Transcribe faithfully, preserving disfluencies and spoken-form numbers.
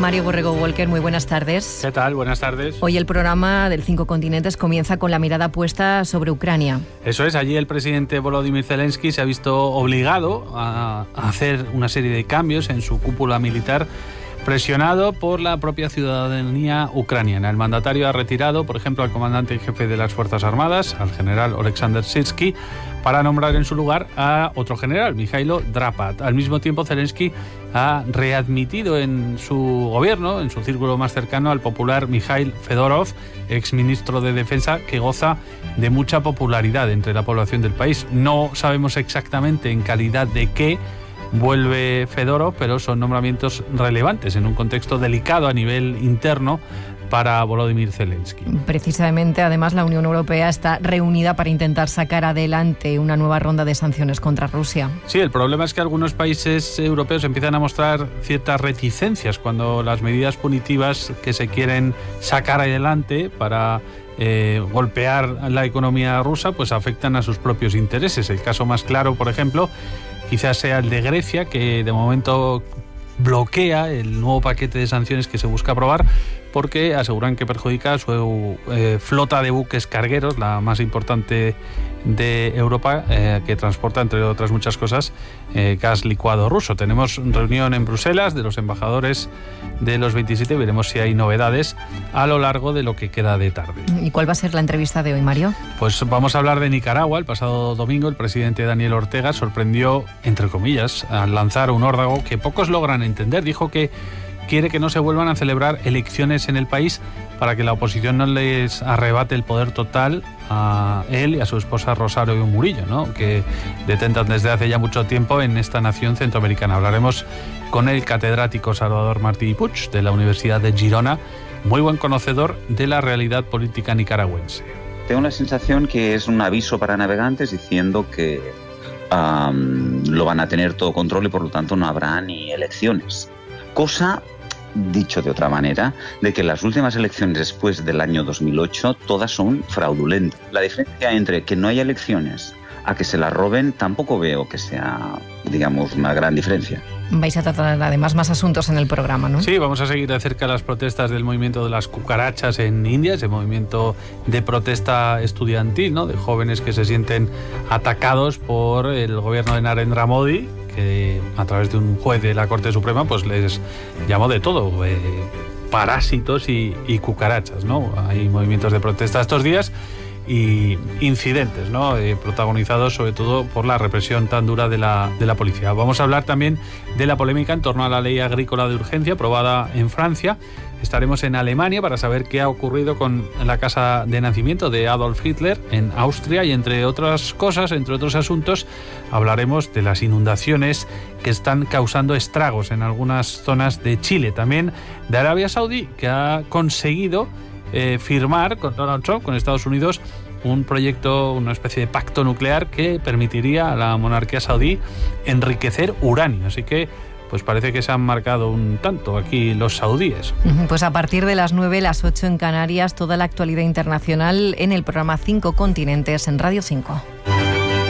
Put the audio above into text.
Mario Borrego Walker, muy buenas tardes. ¿Qué tal? Buenas tardes. Hoy el programa del Cinco Continentes comienza con la mirada puesta sobre Ucrania. Eso es, allí el presidente Volodymyr Zelensky se ha visto obligado a hacer una serie de cambios en su cúpula militar, presionado por la propia ciudadanía ucraniana. El mandatario ha retirado, por ejemplo, al comandante en jefe de las Fuerzas Armadas, al general Oleksandr Syrskyi, para nombrar en su lugar a otro general, Mikhailo Drapat. Al mismo tiempo, Zelensky ha readmitido en su gobierno, en su círculo más cercano, al popular Mikhail Fedorov, exministro de Defensa, que goza de mucha popularidad entre la población del país. No sabemos exactamente en calidad de qué vuelve Fedorov, pero son nombramientos relevantes en un contexto delicado a nivel interno para Volodymyr Zelensky. Precisamente, además, la Unión Europea está reunida para intentar sacar adelante una nueva ronda de sanciones contra Rusia. Sí, el problema es que algunos países europeos empiezan a mostrar ciertas reticencias cuando las medidas punitivas que se quieren sacar adelante para eh, golpear la economía rusa, pues afectan a sus propios intereses. El caso más claro, por ejemplo, quizás sea el de Grecia, que de momento bloquea el nuevo paquete de sanciones que se busca aprobar porque aseguran que perjudica a su eh, flota de buques cargueros, la más importante de Europa, eh, que transporta, entre otras muchas cosas, eh, gas licuado ruso. Tenemos reunión en Bruselas de los embajadores de los veintisiete y veremos si hay novedades a lo largo de lo que queda de tarde. ¿Y cuál va a ser la entrevista de hoy, Mario? Pues vamos a hablar de Nicaragua. El pasado domingo el presidente Daniel Ortega sorprendió, entre comillas, al lanzar un órdago que pocos logran entender. Dijo que quiere que no se vuelvan a celebrar elecciones en el país para que la oposición no les arrebate el poder total a él y a su esposa Rosario Murillo, ¿no?, que detentan desde hace ya mucho tiempo en esta nación centroamericana. Hablaremos con el catedrático Salvador Martí Puig de la Universidad de Girona, muy buen conocedor de la realidad política nicaragüense. Tengo la sensación que es un aviso para navegantes diciendo que um, lo van a tener todo control y por lo tanto no habrá ni elecciones. Cosa, dicho de otra manera, de que las últimas elecciones después del año dos mil ocho todas son fraudulentas. La diferencia entre que no haya elecciones a que se las roben tampoco veo que sea, digamos, una gran diferencia. Vais a tratar además más asuntos en el programa, ¿no? Sí, vamos a seguir de cerca las protestas del movimiento de las cucarachas en India, ese movimiento de protesta estudiantil, ¿no?, de jóvenes que se sienten atacados por el gobierno de Narendra Modi, que a través de un juez de la Corte Suprema pues les llamó de todo, eh, parásitos y, y cucarachas, ¿no? Hay movimientos de protesta estos días y incidentes, ¿no?, eh, protagonizados sobre todo por la represión tan dura de la, de la policía. Vamos a hablar también de la polémica en torno a la ley agrícola de urgencia aprobada en Francia. Estaremos en Alemania para saber qué ha ocurrido con la casa de nacimiento de Adolf Hitler en Austria y, entre otras cosas, entre otros asuntos, hablaremos de las inundaciones que están causando estragos en algunas zonas de Chile. También de Arabia Saudí, que ha conseguido eh, firmar con Donald Trump, con Estados Unidos, un proyecto, una especie de pacto nuclear que permitiría a la monarquía saudí enriquecer uranio. Así que pues parece que se han marcado un tanto aquí los saudíes. Pues a partir de las nueve, las ocho en Canarias, toda la actualidad internacional en el programa Cinco Continentes en Radio cinco.